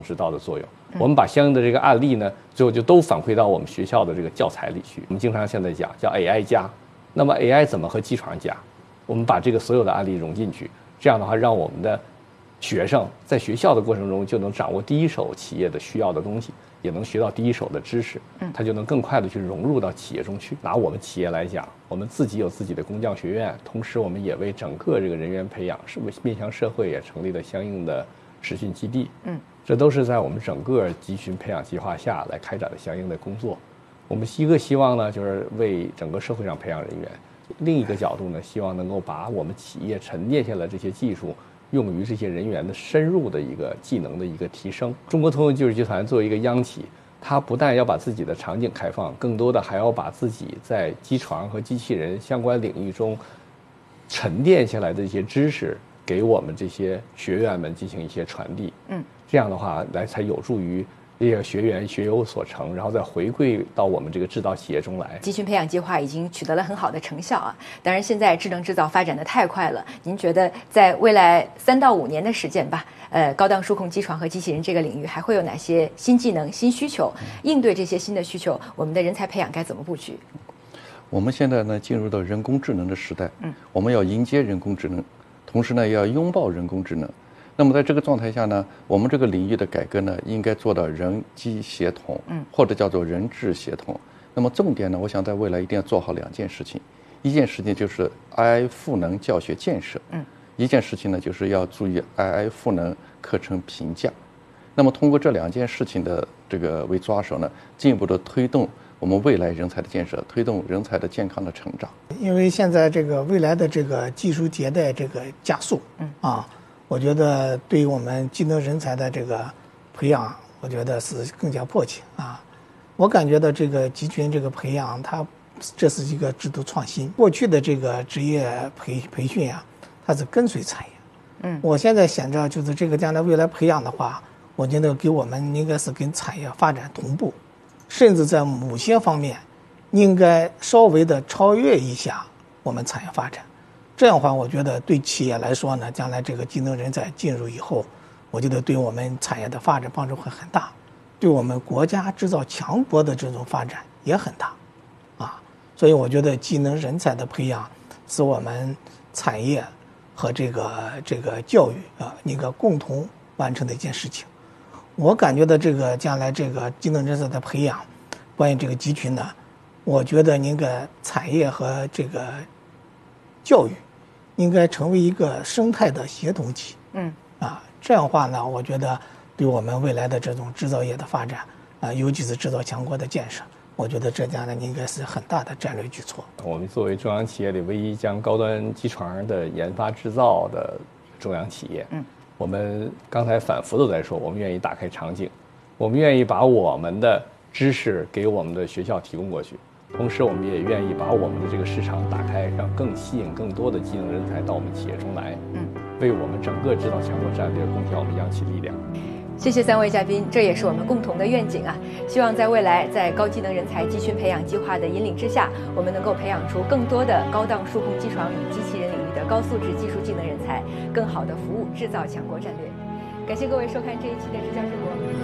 指导的作用。我们把相应的这个案例呢，最后就都反馈到我们学校的这个教材里去。我们经常现在讲叫 AI 加，那么 AI 怎么和机床加？我们把这个所有的案例融进去，这样的话，让我们的学生在学校的过程中就能掌握第一手企业的需要的东西，也能学到第一手的知识，他就能更快的去融入到企业中去。拿我们企业来讲，我们自己有自己的工匠学院，同时我们也为整个这个人员培养是面向社会也成立了相应的实训基地。这都是在我们整个集群培养计划下来开展的相应的工作。我们一个希望呢，就是为整个社会上培养人员；另一个角度呢，希望能够把我们企业沉淀下来这些技术，用于这些人员的深入的一个技能的一个提升。中国通用技术集团作为一个央企，它不但要把自己的场景开放，更多的还要把自己在机床和机器人相关领域中沉淀下来的一些知识，给我们这些学员们进行一些传递。这样的话才有助于这些学员学有所成，然后再回馈到我们这个制造企业中来。 集群培养计划已经取得了很好的成效啊！当然，现在智能制造发展的太快了，您觉得在未来3到5年的时间吧，高档数控机床和机器人这个领域还会有哪些新技能、新需求？应对这些新的需求，我们的人才培养该怎么布局？ 我们现在呢进入到人工智能的时代，我们要迎接人工智能，同时呢也要拥抱人工智能。那么在这个状态下呢，我们这个领域的改革呢，应该做到人机协同，或者叫做人智协同。那么重点呢，我想在未来一定要做好2件事情，一件事情就是 AI 赋能教学建设，一件事情呢就是要注意 AI 赋能课程评价。那么通过这2件事情的这个为抓手呢，进一步的推动我们未来人才的建设，推动人才的健康的成长。 因为现在这个未来的这个技术迭代这个加速，我觉得对于我们技能人才的这个培养，我觉得是更加迫切啊。我感觉到这个集群这个培养，这是一个制度创新。过去的这个职业培训啊，它是跟随产业。我现在想着就是这个将来未来培养的话，我觉得给我们应该是跟产业发展同步，甚至在某些方面应该稍微的超越一下我们产业发展。这样的话，我觉得对企业来说呢，将来这个技能人才进入以后，我觉得对我们产业的发展帮助会很大，对我们国家制造强国的这种发展也很大，所以我觉得技能人才的培养是我们产业和这个教育一个共同完成的一件事情。我感觉到这个将来这个技能人才的培养，关于这个集群呢，我觉得那个产业和这个教育应该成为一个生态的协同体。这样的话呢，我觉得对我们未来的这种制造业的发展尤其是制造强国的建设，我觉得这将来应该是很大的战略举措。 我们作为中央企业里唯一将高端机床的研发制造的中央企业，我们刚才反复都在说，我们愿意打开场景，我们愿意把我们的知识给我们的学校提供过去。同时，我们也愿意把我们的这个市场打开，让更吸引更多的技能人才到我们企业中来，为我们整个制造强国战略贡献我们央企力量。 谢谢3位嘉宾，这也是我们共同的愿景啊！希望在未来，在高技能人才集群培养计划的引领之下，我们能够培养出更多的高档数控机床与机器人领域的高素质技术技能人才，更好的服务制造强国战略。感谢各位收看这一期的《直角中国》。